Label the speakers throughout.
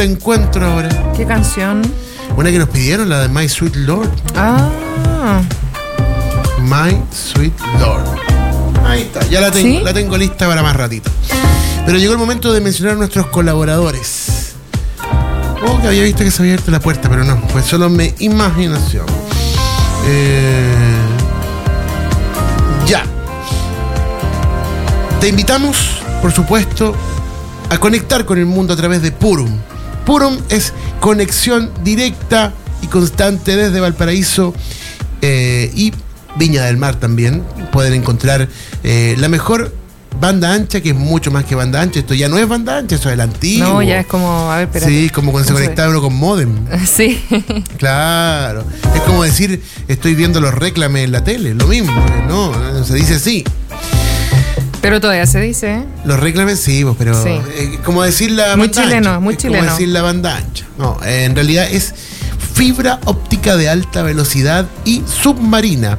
Speaker 1: la encuentro ahora.
Speaker 2: ¿Qué canción?
Speaker 1: Una que nos pidieron, la de My Sweet Lord.
Speaker 2: Ah.
Speaker 1: My Sweet Lord. Ahí está, ya la tengo,
Speaker 2: ¿Sí?
Speaker 1: La tengo lista para más ratito. Pero llegó el momento de mencionar a nuestros colaboradores. Que había visto que se había abierto la puerta, pero no, fue solo mi imaginación. Ya. Te invitamos, por supuesto, a conectar con el mundo a través de Purum. Purum es conexión directa y constante desde Valparaíso y Viña del Mar también. Pueden encontrar la mejor banda ancha, que es mucho más que banda ancha. Esto ya no es banda ancha, eso es el antiguo.
Speaker 2: No, ya es como, a ver, espérate.
Speaker 1: Sí, como cuando se conectaba uno con modem.
Speaker 2: Sí.
Speaker 1: Claro. Es como decir, estoy viendo los réclames en la tele, lo mismo, ¿no? Se dice así.
Speaker 2: Pero todavía se dice, ¿eh?
Speaker 1: Los réclames sí, pero
Speaker 2: Sí.
Speaker 1: Como decir la
Speaker 2: Muy
Speaker 1: banda
Speaker 2: chileno,
Speaker 1: ancha.
Speaker 2: muy chileno.
Speaker 1: Como decir la banda ancha. No, en realidad es fibra óptica de alta velocidad y submarina.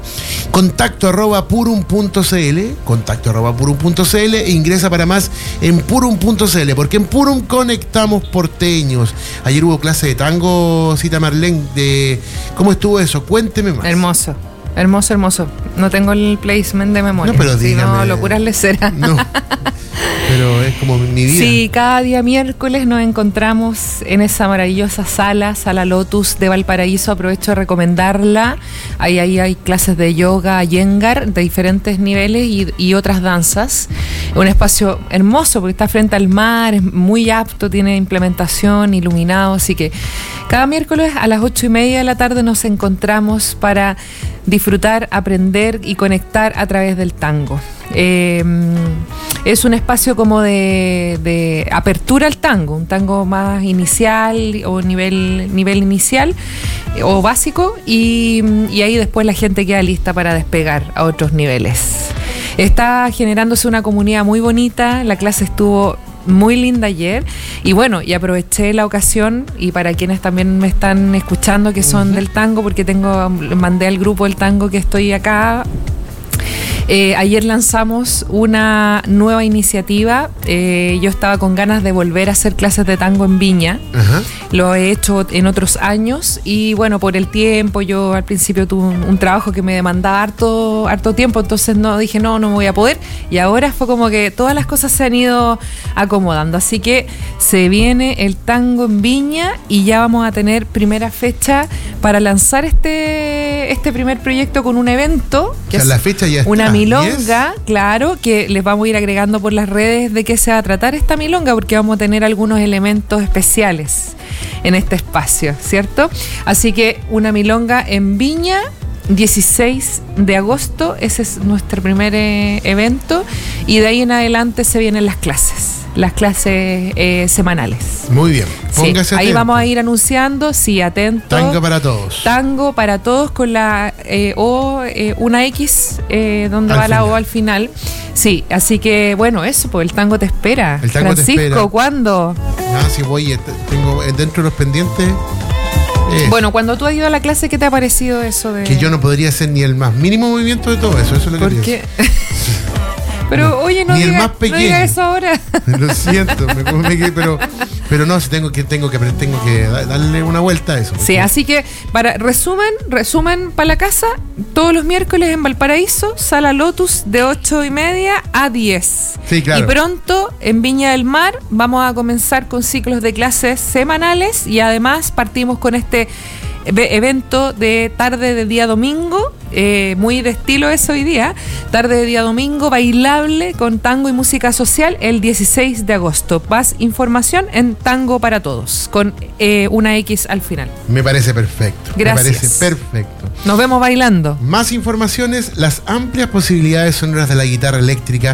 Speaker 1: Contacto@purum.cl e ingresa para más en purum.cl, porque en Purum conectamos porteños. Ayer hubo clase de tango, Cita Marlene, ¿cómo estuvo eso? Cuénteme más.
Speaker 2: Hermoso. Hermoso, hermoso. No tengo el placement de memoria.
Speaker 1: No, pero dígame.
Speaker 2: No, locuras lecera.
Speaker 1: No, pero es como mi vida.
Speaker 2: Sí, cada día miércoles nos encontramos en esa maravillosa sala Lotus de Valparaíso. Aprovecho de recomendarla. Ahí hay clases de yoga, Iyengar, de diferentes niveles y otras danzas. Un espacio hermoso porque está frente al mar, es muy apto, tiene implementación, iluminado. Así que cada miércoles a las 8:30 de la tarde nos encontramos para disfrutar, aprender y conectar a través del tango. Es un espacio como de apertura al tango, un tango más inicial o nivel inicial o básico, y ahí después la gente queda lista para despegar a otros niveles. Está generándose una comunidad muy bonita, la clase estuvo muy linda ayer y bueno, y aproveché la ocasión, y para quienes también me están escuchando que son del tango, porque mandé al grupo del tango que estoy acá. Ayer lanzamos una nueva iniciativa. Yo estaba con ganas de volver a hacer clases de tango en Viña. Ajá. Lo he hecho en otros años y bueno, por el tiempo, yo al principio tuve un trabajo que me demandaba harto tiempo, entonces dije no voy a poder, y ahora fue como que todas las cosas se han ido acomodando, así que se viene el tango en Viña y ya vamos a tener primera fecha para lanzar este primer proyecto con un evento, que
Speaker 1: la fecha ya está.
Speaker 2: Una milonga, claro, que les vamos a ir agregando por las redes de qué se va a tratar esta milonga, porque vamos a tener algunos elementos especiales en este espacio, ¿cierto? Así que una milonga en Viña, 16 de agosto, ese es nuestro primer evento, y de ahí en adelante se vienen las clases semanales.
Speaker 1: Muy bien,
Speaker 2: póngase sí, ahí atento. Vamos a ir anunciando, sí, atento.
Speaker 1: Tango para todos.
Speaker 2: Tango para todos con la una X, donde va la O al final. Sí, así que bueno, eso, pues el tango te espera.
Speaker 1: El tango
Speaker 2: Francisco,
Speaker 1: te espera.
Speaker 2: ¿Cuándo?
Speaker 1: Si voy, tengo dentro de los pendientes.
Speaker 2: Bueno, cuando tú has ido a la clase, ¿qué te ha parecido eso de...?
Speaker 1: Que yo no podría hacer ni el más mínimo movimiento de todo eso, es lo que
Speaker 2: ¿Por qué? Pero oye, no diga eso ahora.
Speaker 1: Lo siento, pero no, tengo que darle una vuelta a eso.
Speaker 2: Sí, así que para resumen para la casa, todos los miércoles en Valparaíso, Sala Lotus de 8:30 a 10.
Speaker 1: Sí, claro.
Speaker 2: Y pronto en Viña del Mar vamos a comenzar con ciclos de clases semanales, y además partimos con este evento de tarde de día domingo, muy de estilo eso hoy día, tarde de día domingo, bailable con tango y música social el 16 de agosto. Más información en Tango para Todos, con una X al final.
Speaker 1: Me parece perfecto.
Speaker 2: Gracias.
Speaker 1: Me parece perfecto.
Speaker 2: Nos vemos bailando.
Speaker 1: Más informaciones, las amplias posibilidades sonoras de la guitarra eléctrica